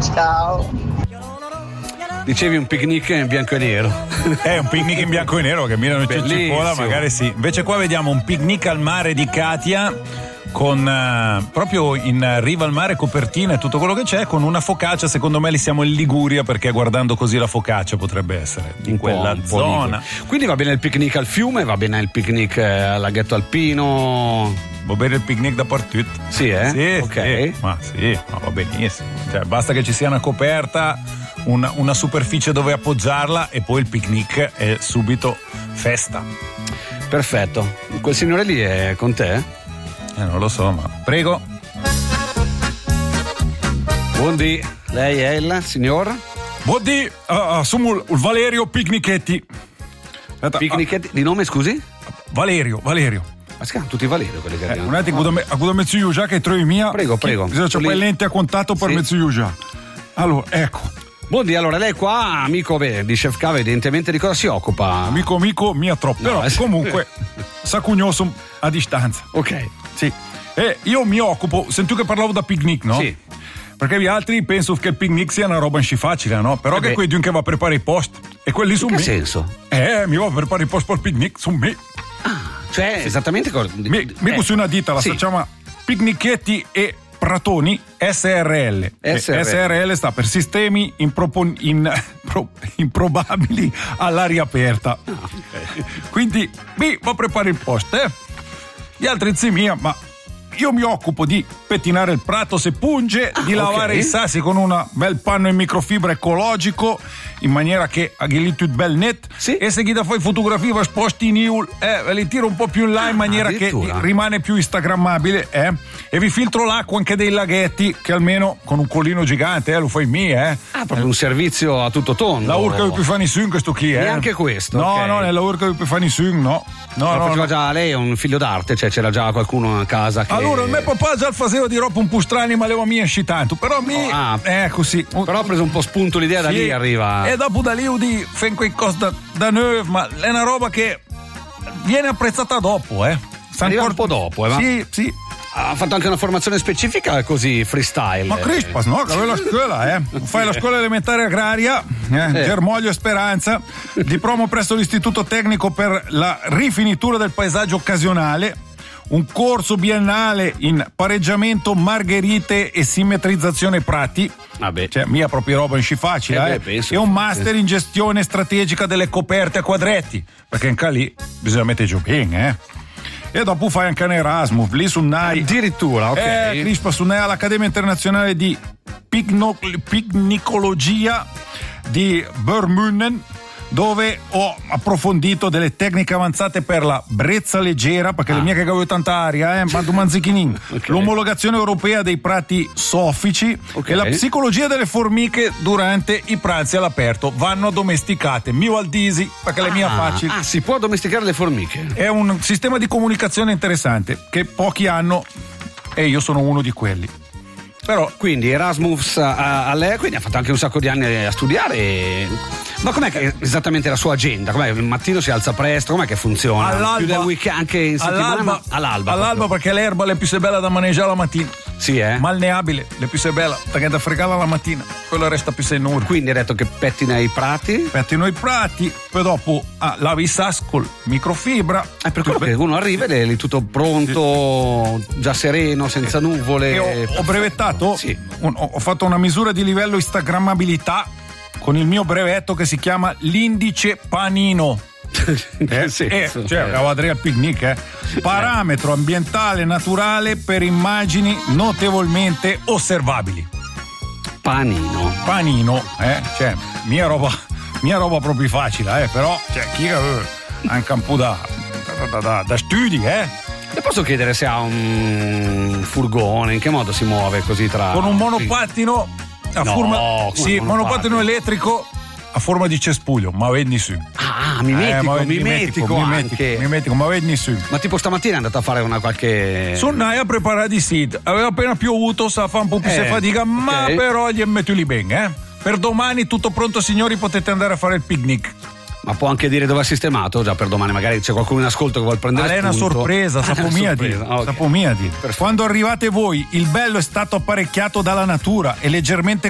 Ciao. Dicevi un picnic in bianco e nero. Un picnic in bianco e nero che mirano in cipolla, magari sì. Invece qua vediamo un picnic al mare di Katia con proprio in riva al mare, copertina e tutto quello che c'è, con una focaccia. Secondo me li siamo in Liguria, perché guardando così la focaccia potrebbe essere in quella zona. Quindi va bene il picnic al fiume, va bene il picnic al laghetto alpino. Va bene il picnic dappertutto. Sì, Sì, ok. Sì, ma va benissimo. Cioè, basta che ci sia una coperta, una superficie dove appoggiarla, e poi il picnic è subito festa. Perfetto. Quel signore lì è con te? Non lo so, ma prego. Buondì, lei è il signor? Buondì, sono il Valerio Picnichetti. Picnichetti, di nome scusi? Valerio. Ma si chiamano tutti Valerio quelli che arrivano. Un attimo, a mezzo già che trovi mia. Prego. C'ho poi lente a contatto per mezzo già. Allora, ecco. Buondì, allora lei qua, amico di Chef Cava, evidentemente di cosa si occupa? Amico, mia troppo. No, però comunque, s'acugnoso a distanza. Ok. Sì. E io mi occupo, sento che parlavo da picnic, no? Sì. Perché gli altri penso che il picnic sia una roba in facile, no? Però che quelli che va a preparare i post, e quelli su me. Che senso? Mi va a preparare i post per il picnic su me. Cioè, sì. Esattamente cosa? Mi su una ditta, la si chiama Picnichetti e Pratoni SRL. SRL sta per sistemi improbabili all'aria aperta. Okay. Quindi mi va a preparare il post, Gli altri mia, ma io mi occupo di pettinare il prato se punge, di lavare i sassi con un bel panno in microfibra ecologico, in maniera che agli tutto bel net, e se chi da fai fotografie va sposti in IUL, ve li tiro un po' più in là in maniera che rimane più instagrammabile, e vi filtro l'acqua anche dei laghetti, che almeno con un collino gigante, lo fai proprio un servizio a tutto tondo. La urca di Epifani Sun, questo chi è? Neanche questo. No, nella urca di Epifani Sun, no. No. Già lei è un figlio d'arte, cioè c'era già qualcuno a casa che... Allora, il mio papà già faceva di roba un po' strani, ma leva mia tanto, però così. Però ha preso un po' spunto l'idea, da lì arriva. E dopo da lì di fare quei cose da nuovo, ma è una roba che viene apprezzata dopo, Arriva un po' dopo, Sì. Ha fatto anche una formazione specifica così freestyle. Ma Crispas, no? Che la scuola, Fai la scuola elementare agraria, Germoglio e Speranza, diploma presso l'Istituto Tecnico per la rifinitura del paesaggio occasionale, un corso biennale in pareggiamento margherite e simmetrizzazione prati. Cioè, mia propria roba in facile, e un master in gestione strategica delle coperte a quadretti, perché anche lì bisogna mettere giù bene, E dopo fai anche un Erasmus, lì su NAI. Addirittura, ok. Crispa su NAI all'Accademia Internazionale di Picnicologia di Birmingham, dove ho approfondito delle tecniche avanzate per la brezza leggera, perché le mie che avevo tanta aria, ma tu manzichinin. L'omologazione europea dei prati soffici, e la psicologia delle formiche durante i pranzi all'aperto. Vanno addomesticate. Mio Aldisi, perché le mie facili. Si può addomesticare le formiche? È un sistema di comunicazione interessante che pochi hanno, e io sono uno di quelli. Però quindi Erasmus a lei, quindi ha fatto anche un sacco di anni a studiare. Ma com'è che esattamente la sua agenda? Com'è? Il mattino si alza presto, com'è che funziona? All'alba, più del weekend, anche in settimana? All'alba perché l'erba è più bella da maneggiare la mattina. Sì, malneabile, le più bella, perché da fregare la mattina, quello resta più senura. Quindi hai detto che pettina i prati? Pettino i prati, poi dopo lavi i sassi col microfibra. È per quello che uno arriva ed è lì tutto pronto, già sereno, senza nuvole. E ho brevettato, ho fatto una misura di livello instagrammabilità con il mio brevetto che si chiama l'indice panino. Cioè al picnic, parametro ambientale naturale per immagini notevolmente osservabili. Panino, cioè mia roba proprio facile, però cioè chi anche un po' da studi, Le posso chiedere se ha un furgone, in che modo si muove così tra... Con un monopattino monopattino elettrico a forma di cespuglio, ma vedi su. Mimetico, ma vedi su. Ma tipo stamattina è andata a fare una qualche... Sonnai a preparare di sit, aveva appena piovuto, sa fa un po' più se fatica, ma però gli metto lì bene, Per domani tutto pronto, signori, potete andare a fare il picnic. Ma può anche dire dove è sistemato già per domani, magari c'è qualcuno in ascolto che vuol prendere è una sorpresa, sapo mia di. Quando arrivate voi, il bello è stato apparecchiato dalla natura e leggermente